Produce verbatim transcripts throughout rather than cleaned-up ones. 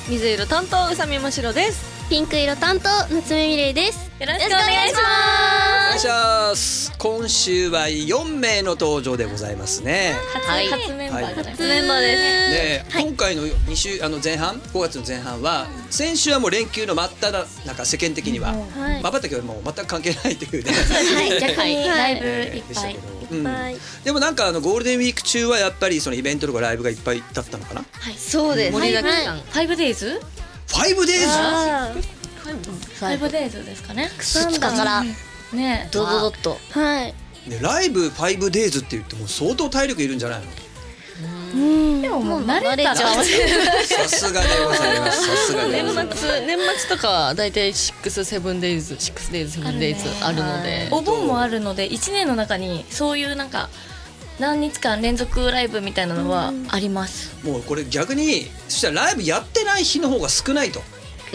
水色担当宇佐美真白です。 ピンク色担当夏目みれいです。 よろしくお願いします。 お願いします。今週はよんめいの登場でございますね。 はい、初メンバーじゃない、 初メンバーですね、 はい、 今回のに週あの前半ごがつの前半は先週はもう連休の真っ只中世間的にはまばたきはもう全く関係ないというね、 はい、 逆にライブいっでしたぱいけど、うん、でもなんかあのゴールデンウィーク中はやっぱりそのイベントとかライブがいっぱいだったのかな。 はい、そうです。盛りだくさん。ファイブデイズ？ ファイブデイズ？ ファイブデイズですかね。 ふつかからね、 ドドドッと。はい。 ね、ライブファイブデイズって言っても相当体力いるんじゃないの？ でももう慣れたらさすがでございます。さすがでございます。 年末年末とかはだいたいシックスセブンデイズシックスデイズセブンデイズあるので、 お盆もあるのでいちねんの中にそういうなんか何日間連続ライブみたいなのはあります。 もうこれ逆にそしたらライブやってない日の方が少ないと。 うん、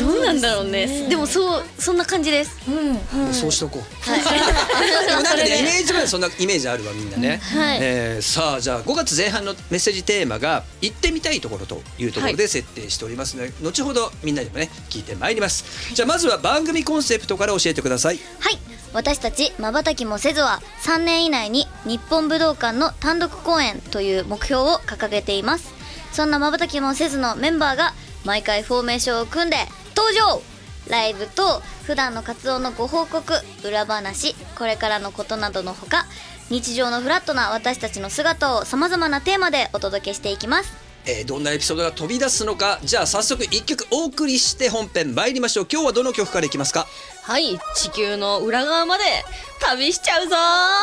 どうなんだろうね。 でもそうそんな感じです。 うん、 もうそうしとこう。でもなんかねイメージはそんなイメージあるわみんなね。 はい。 えー、さあじゃあごがつぜん半のメッセージテーマが行ってみたいところというところで設定しておりますので、後ほどみんなにもね聞いてまいります。じゃあまずは番組コンセプトから教えてください。 はい、私たちまばたきもせずはさんねん以内に日本武道館の単独公演という目標を掲げています。そんなまばたきもせずのメンバーが毎回フォーメーションを組んで登場。ライブと普段の活動のご報告、裏話、これからのことなどのほか、日常のフラットな私たちの姿をさまざまなテーマでお届けしていきます。 えー、どんなエピソードが飛び出すのか、じゃあ早速いっきょくお送りして本編参りましょう。今日はどの曲からいきますか？ はい、地球の裏側まで旅しちゃうぞー。